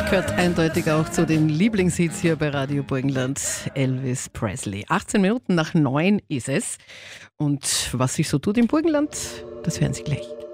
Gehört eindeutig auch zu den Lieblingshits hier bei Radio Burgenland, Elvis Presley. 18 Minuten nach 9 ist es. Und was sich so tut im Burgenland, das hören Sie gleich.